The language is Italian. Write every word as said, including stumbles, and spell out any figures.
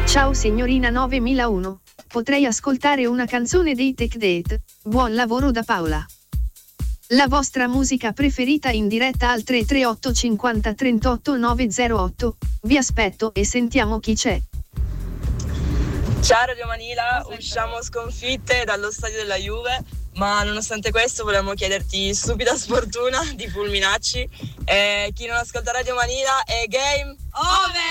Ciao signorina novemilauno. Potrei ascoltare una canzone dei Tech Dead? Buon lavoro da Paola. La vostra musica preferita in diretta al tre tre otto cinquanta trentotto novecentotto. Vi aspetto e sentiamo chi c'è. Ciao Radio Manila, usciamo sconfitte dallo stadio della Juve, ma nonostante questo volevamo chiederti stupida sfortuna di Fulminacci. E chi non ascolta Radio Manila è game over!